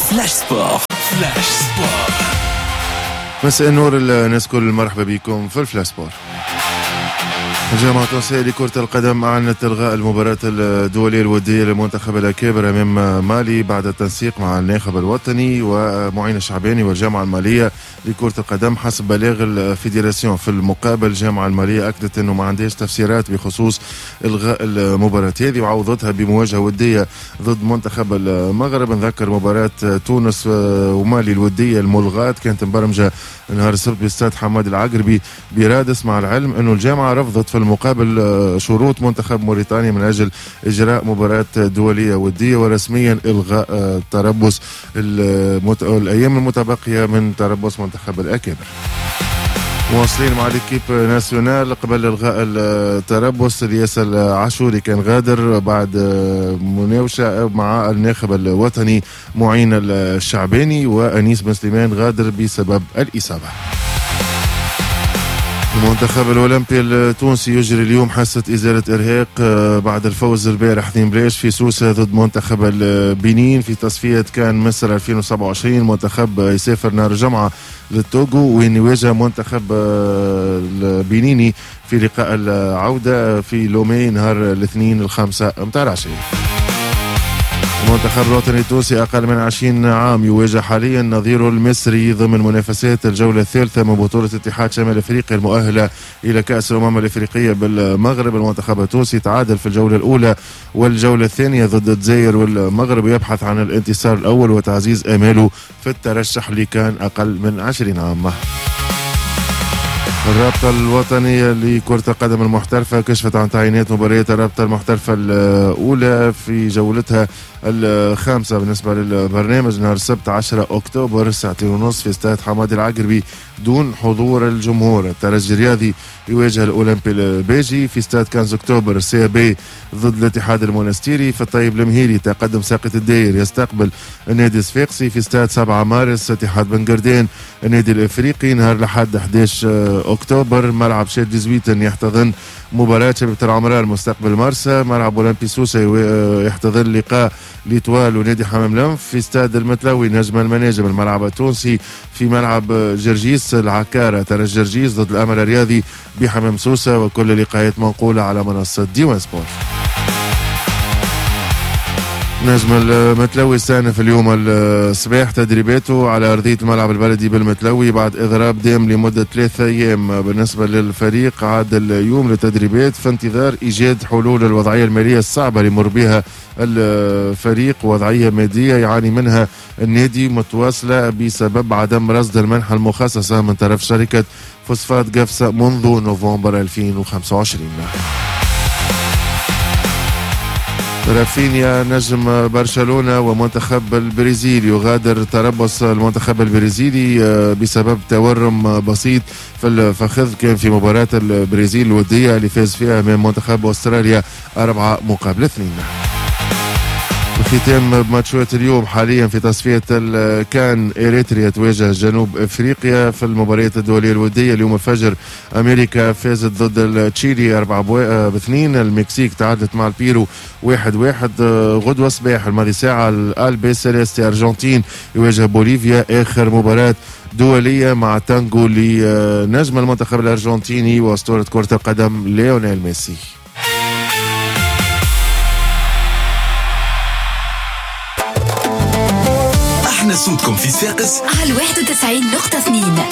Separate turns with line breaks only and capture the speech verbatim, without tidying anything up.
فلاش سبور. فلاش سبور.
مساء النور الناس كل، مرحبا بكم في الفلاش سبور. الجامعة التونسية لكرة القدم أعلنت إلغاء المباراة الدولية الودية لمنتخب الأكابر أمام مالي بعد التنسيق مع الناخب الوطني ومعين الشعباني والجامعة المالية لكرة القدم. حسب بلاغ الفيدراسيون في المقابل، الجامعة المالية أكدت أنه ما عندهاش تفسيرات بخصوص إلغاء المباراة هذه وعوضتها بمواجهة ودية ضد منتخب المغرب. نذكر مباراة تونس ومالي الودية الملغاة كانت مبرمجة نهار السبت باستاد حماد العقربي برادس، مع العلم أنه الجامعة رفضت في المقابل شروط منتخب موريتانيا من أجل إجراء مباراة دولية ودية ورسميا إلغاء تربص المت... الأيام المتبقية من تربص منتخب الأكابر. مواصلين مع الكيب ناسيونال. قبل إلغاء التربص، الياس العاشوري كان غادر بعد مناوشة مع الناخب الوطني معين الشعباني، وأنيس بن سليمان غادر بسبب الإصابة. المنتخب الأولمبي التونسي يجري اليوم حصة إزالة إرهاق بعد الفوز البارح اثنين بلاش في سوسة ضد منتخب البنين في تصفية كان مصر ألفين وسبعة وعشرين. المنتخب يسافر نهار الجمعة للتوغو وين يواجه منتخب البنيني في لقاء العودة في لومي نهار الاثنين الخامسة متاع العشية. المنتخب الوطني التونسي أقل من عشرين عام يواجه حاليا نظيره المصري ضمن منافسات الجولة الثالثة من بطولة اتحاد شمال أفريقيا المؤهلة إلى كأس الأمم الأفريقية بالمغرب. المنتخب التونسي تعادل في الجولة الأولى والجولة الثانية ضد الجزائر والمغرب، ويبحث عن الانتصار الأول وتعزيز آماله في الترشح لكان أقل من عشرين عام. الرابطة الوطنية لكرة القدم المحترفة كشفت عن تعيينات مباريات الرابطة المحترفة الأولى في جولتها الخامسة بالنسبة للبرنامج نهار السبت عشرة أكتوبر ساعتين ونصف في استاد حماد العقربي دون حضور الجمهور. الترجي الرياضي يواجه الأولمبي الباجي في استاد خمسة أكتوبر. السي بي ضد الاتحاد المونستيري. في الطيب المهيري تقدم ساقط الداير يستقبل النادي الصفاقسي في استاد سبعة مارس. اتحاد بن قردان النادي الافريقي نهار الاحد أحد عشر أكتوبر. ملعب شاد جزويتن يحتضن مباراة شبيبة العمراء المستقبل مرسى. ملعب أولمبي سوسة يحتضن لقاء ليتوال ونادي حمام لنف في استاد المتلوي نجم المناجم. الملعب التونسي في ملعب جرجيس العكارة ترجي جرجيس ضد الأمل الرياضي بحمام سوسة. وكل لقاءات منقولة على منصة ديوان سبورت. نجم المتلوي استأنف اليوم الصباح تدريباته على أرضية الملعب البلدي بالمتلوي بعد إضراب دام لمدة ثلاثة أيام. بالنسبة للفريق عاد اليوم للتدريبات في انتظار إيجاد حلول الوضعية المالية الصعبة اللي يمر بها الفريق، وضعية مادية يعاني منها النادي متواصلة بسبب عدم رصد المنحة المخصصة من طرف شركة فوسفات قفصة منذ نوفمبر ألفين وخمسة وعشرين. رافينيا نجم برشلونة ومنتخب البرازيل يغادر تربص المنتخب البرازيلي بسبب تورم بسيط في الفخذ كان في مباراة البرازيل الودية اللي فاز فيها امام منتخب استراليا أربعة مقابل اثنين. الختام بماتشات اليوم حاليا في تصفية الكان. إريتريا تواجه جنوب أفريقيا في المباريات الدولية الودية. اليوم الفجر أمريكا فازت ضد تشيلي أربعة باثنين. المكسيك تعادلت مع البيرو واحد واحد. غدوة صباح الماضي ساعة الألبي سيليستي أرجنتين يواجه بوليفيا، آخر مباراة دولية مع تانجو لنجم المنتخب الأرجنتيني وأسطورة كرة القدم ليونيل ميسي.
احنا صوتكم في صفاقس
على واحد وتسعين نقطة اثنين.